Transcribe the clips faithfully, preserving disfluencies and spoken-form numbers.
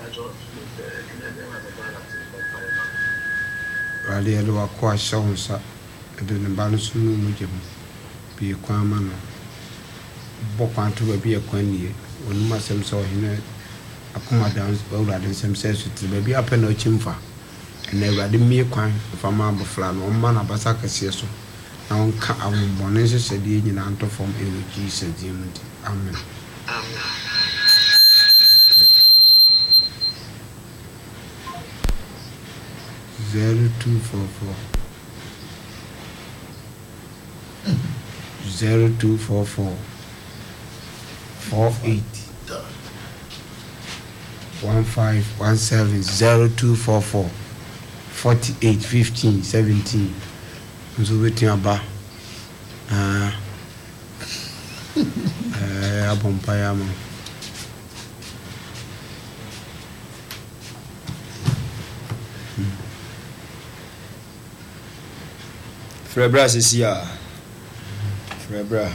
Rally a lower quite sounds up at the balance room. Be a quaman. Bokwan to be a quany. When Massam saw him a comma dance over than some says to the baby up and no chimfa. And never did me a quine if a marble flan or man of Basaka Seso. Now, I will bonus said the Indian anto from A G said Jim. Amen. Zero two four four zero two four four four eight one five one seven zero two four four forty eight fifteen seventeen. So waiting about ah eh abompaya mo. Frebra is here. Frebra.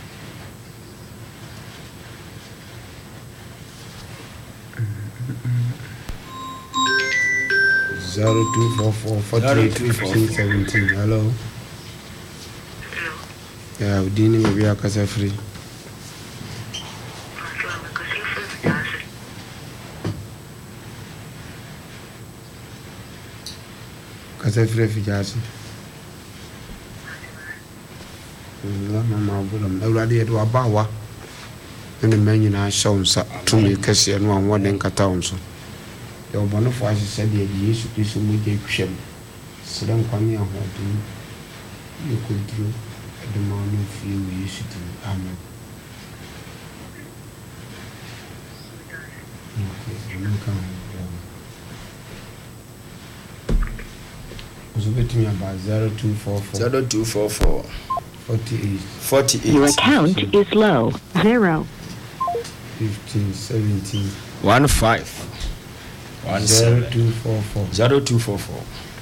Zero two four four forty-eight fifteen seventeen. Hello. Yeah, we didn't maybe a casa free. Casa free fijasi. Mama Bulam, already at Wabawa, and the man in our shows to me, Cassie and one one in Catonso. The Bonafide said the use to do some medication. So don't come here, what do you could do at the morning feel we used to do. Amen. Okay, I'm coming. Was with me about zero two four four zero two four four. forty-eight. forty-eight. Your account is low. Zero. fifteen, seventeen. One five. One zero seven. two four four. Zero two four four.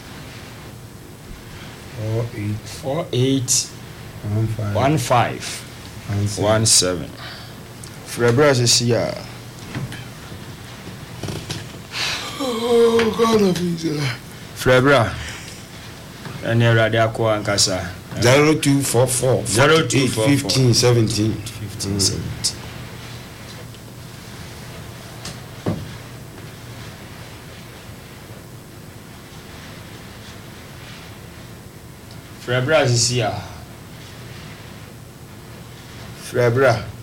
Four eight. Four eight. One five. One five. One seven. One seven. Frebra is here. Oh God of Israel. Frebra. And you're ready to go and casa. Zero two four four. Zero two four four. Fifteen, seventeen. Fifteen, seventeen. Frebra is here. Frebra.